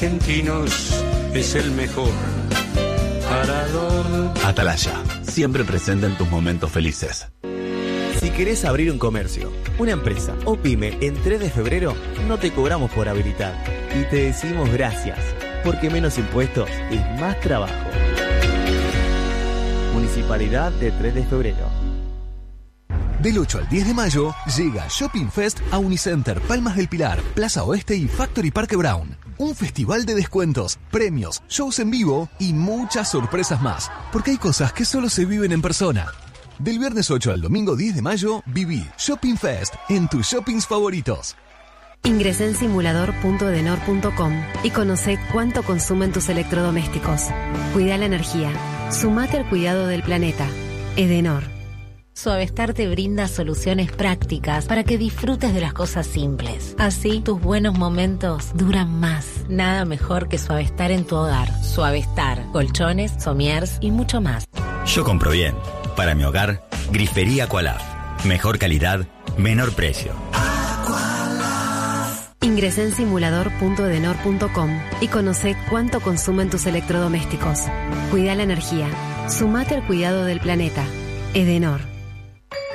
Argentinos es el mejor parador. Atalaya, siempre presente en tus momentos felices. Si querés abrir un comercio, una empresa o pyme en 3 de febrero, no te cobramos por habilitar y te decimos gracias, porque menos impuestos es más trabajo. Municipalidad de 3 de febrero. Del 8 al 10 de mayo llega Shopping Fest a Unicenter, Palmas del Pilar, Plaza Oeste y Factory Parque Brown. Un festival de descuentos, premios, shows en vivo y muchas sorpresas más, porque hay cosas que solo se viven en persona. Del viernes 8 al domingo 10 de mayo, viví Shopping Fest en tus shoppings favoritos. Ingresá en simulador.edenor.com y conocé cuánto consumen tus electrodomésticos. Cuida la energía. Sumate al cuidado del planeta. Edenor. Suavestar te brinda soluciones prácticas para que disfrutes de las cosas simples. Así, tus buenos momentos duran más. Nada mejor que Suavestar en tu hogar. Suavestar, colchones, somiers y mucho más. Yo compro bien. Para mi hogar, Grifería Aqualaf. Mejor calidad, menor precio. Ingresá en simulador.edenor.com y conocé cuánto consumen tus electrodomésticos. Cuida la energía. Sumate al cuidado del planeta. Edenor.